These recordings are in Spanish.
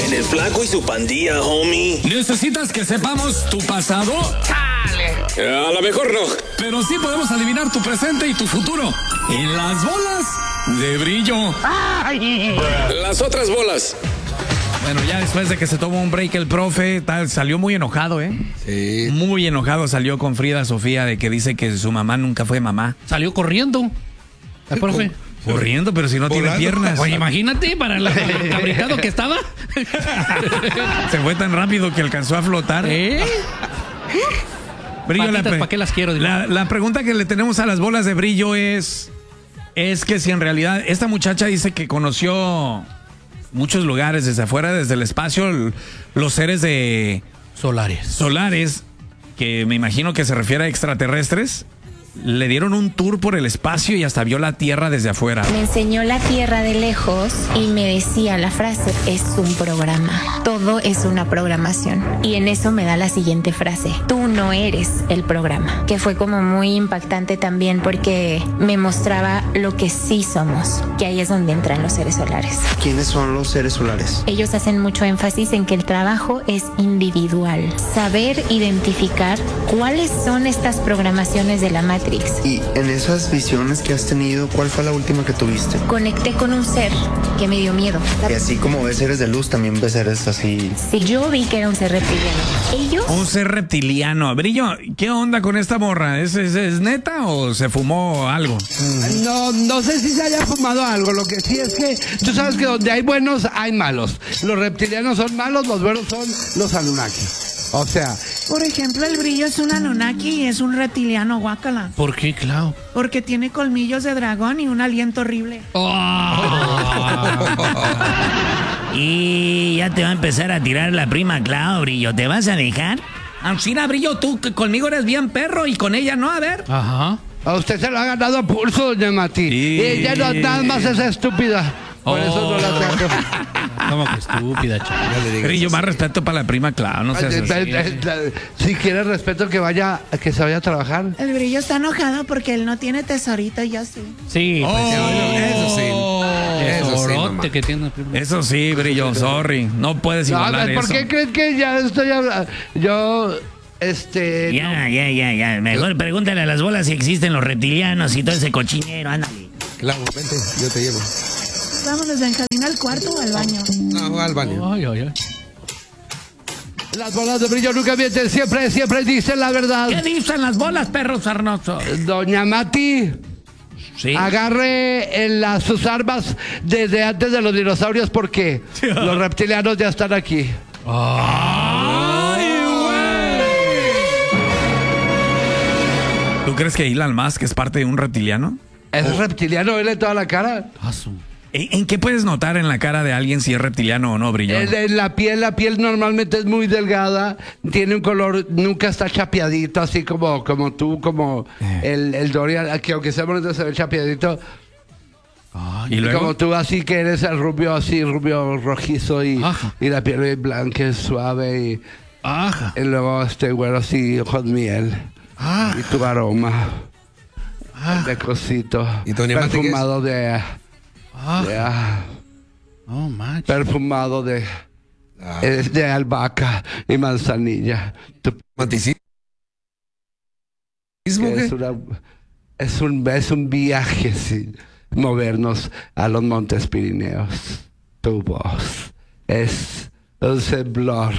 En el Flaco y su Pandilla, homie. ¿Necesitas que sepamos tu pasado? A lo mejor no. Pero sí podemos adivinar tu presente y tu futuro. En las bolas de brillo. Las otras bolas. Bueno, ya después de que se tomó un break el profe, salió muy enojado, ¿eh? Sí. Muy enojado salió con Frida Sofía de que dice que su mamá nunca fue mamá. Salió corriendo. El profe. Corriendo, pero si no tiene piernas. Oye, imagínate para el cabricado que estaba. Se fue tan rápido que alcanzó a flotar. Brillo, ¿Para qué las quiero? La pregunta que le tenemos a las bolas de brillo es que si en realidad esta muchacha dice que conoció muchos lugares desde afuera, desde el espacio, los seres de solares, que me imagino que se refiere a extraterrestres, le dieron un tour por el espacio y hasta vio la Tierra desde afuera. Me enseñó la Tierra de lejos y me decía la frase: es un programa, todo es una programación. Y en eso me da la siguiente frase: tú no eres el programa, que fue como muy impactante también porque me mostraba lo que sí somos, que ahí es donde entran los seres solares. ¿Quiénes son los seres solares? Ellos hacen mucho énfasis en que el trabajo es individual, saber identificar cuáles son estas programaciones de la Matrix. Y en esas visiones que has tenido, ¿cuál fue la última que tuviste? Conecté con un ser que me dio miedo. Y así como ves seres de luz, también ves seres así. Sí, yo vi que era un ser reptiliano. Ellos... Un ser reptiliano. Brillo, ¿qué onda con esta morra? ¿Es neta o se fumó algo? No sé si se haya fumado algo. Lo que sí es que tú sabes que donde hay buenos, hay malos. Los reptilianos son malos, los buenos son los Anunnaki. O sea... Por ejemplo, el brillo es un Anunnaki y es un reptiliano, guácala. ¿Por qué, Clau? Porque tiene colmillos de dragón y un aliento horrible. Y ya te va a empezar a tirar la prima Clau, Brillo. ¿Te vas a dejar? Ancina, Brillo, tú que conmigo eres bien perro y con ella no, a ver. Ajá. A usted se lo ha ganado a pulso, doña Mati. Sí. Y ella no, nada más es estúpida. Por eso no la trato. ¿Cómo que estúpida, chaval? Brillo, más respeto para la prima Clau, no seas así. Si quiere respeto, que se vaya a trabajar. El brillo está enojado porque él no tiene tesorito y yo sí. Sí, pues Eso sí. tesorote que tiene. Eso sí, Brillo, sorry. No puedes igualar ¿por eso. qué creen que ya estoy hablando? Yo, Ya. Mejor pregúntale a las bolas si existen los reptilianos y todo ese cochinero, ándale. Claro, vente, yo te llevo. Vámonos, Benjamín, ¿al cuarto o al baño? No, al baño. Ay. Las bolas de brillo nunca mienten, siempre dicen la verdad. ¿Qué dicen las bolas, perros sarnosos? Doña Mati, Sí. agarre sus armas desde antes de los dinosaurios porque los reptilianos ya están aquí. ¿Tú crees que Elon Musk es parte de un reptiliano? ¿Es reptiliano? ¿Vele toda la cara? ¿En qué puedes notar en la cara de alguien si es reptiliano o no, Brillo? La piel normalmente es muy delgada, tiene un color, nunca está chapeadito, así como tú, como el Dorian, que aunque sea bonito se ve chapeadito. ¿Y luego? Como tú, así que eres el rubio, así, rubio rojizo y la piel bien blanca, suave y luego güero así, ojos de miel y tu aroma de cosito, ¿Y Doña Mati perfumado perfumado de albahaca y manzanilla. ¿Romanticismo? Es un viaje sin movernos a los Montes Pirineos. Tu voz es un temblor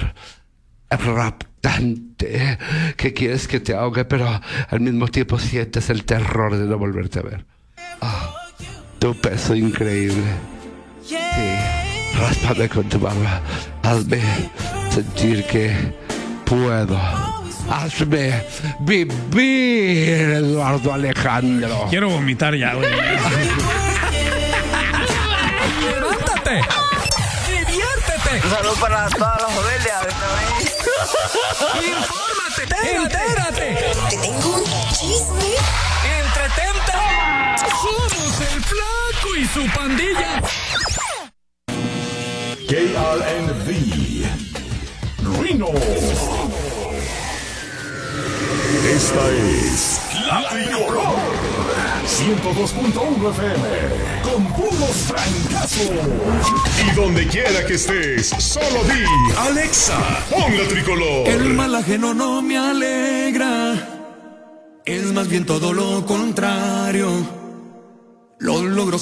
raptante que quieres que te ahogue, pero al mismo tiempo sientes el terror de no volverte a ver. Tu peso increíble. Sí. Ráspame con tu barba. Hazme sentir que puedo. Hazme vivir, Eduardo Alejandro. Quiero vomitar ya, güey. ¡Levántate! ¡Diviértete! Un saludo para todas las familias. ¡Infórmate! ¡Entérate! Te tengo un chisme. ¡Entretente! ¡Somos el Flaco y su Pandilla! KRNV Reno. Esta es La Tricolor. 102.1 FM, con puros francazos. Y donde quiera que estés, solo di, Alexa, pon la tricolor. El mal ajeno no me alegra, es más bien todo lo contrario. Los logros